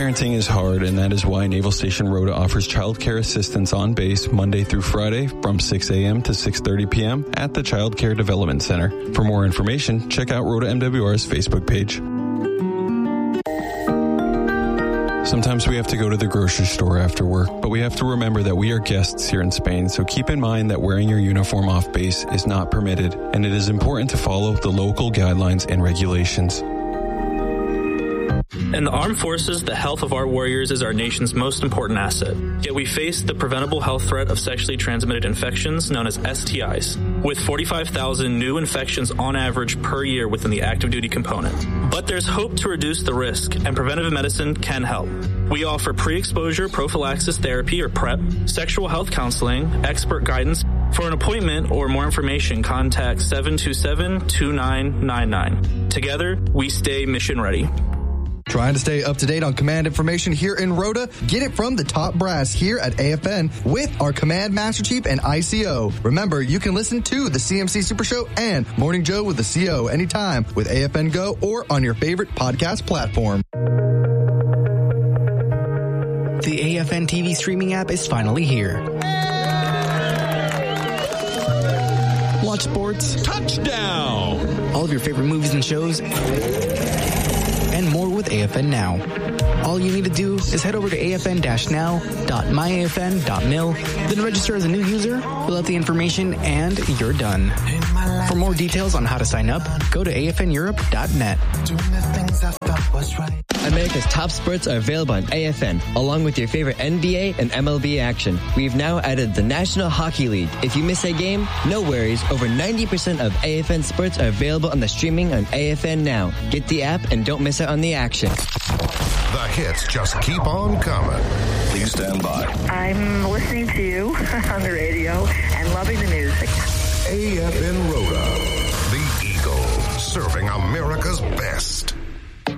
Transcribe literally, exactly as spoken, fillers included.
Parenting is hard, and that is why Naval Station Rhoda offers childcare assistance on base Monday through Friday from six a.m. to six thirty p.m. at the Child Care Development Center. For more information, check out Rhoda M W R's Facebook page. Sometimes we have to go to the grocery store after work, but we have to remember that we are guests here in Spain, so keep in mind that wearing your uniform off base is not permitted, and it is important to follow the local guidelines and regulations. In the armed forces, the health of our warriors is our nation's most important asset. Yet we face the preventable health threat of sexually transmitted infections known as S T Is, with forty-five thousand new infections on average per year within the active duty component. But there's hope to reduce the risk, and preventative medicine can help. We offer pre-exposure prophylaxis therapy, or PrEP, sexual health counseling, expert guidance. For an appointment or more information, contact seven two seven, two nine nine nine. Together, we stay mission ready. Trying to stay up to date on command information here in Rhoda? Get it from the top brass here at A F N with our Command Master Chief and I C O. Remember, you can listen to the C M C Super Show and Morning Joe with the C O anytime with A F N Go or on your favorite podcast platform. The A F N T V streaming app is finally here. Watch sports. Touchdown! All of your favorite movies and shows. And more with A F N Now. All you need to do is head over to a f n dash now dot my a f n dot mil, then register as a new user, fill out the information, and you're done. For more details on how to sign up, go to a f n europe dot net. America's top sports are available on A F N, along with your favorite N B A and M L B action. We've now added the National Hockey League. If you miss a game, no worries. Over ninety percent of A F N sports are available on the streaming on A F N Now. Get the app and don't miss out on the action. The hits just keep on coming. Please stand by. I'm listening to you on the radio and loving the music. A F N Rhoda, the Eagle, serving America's best.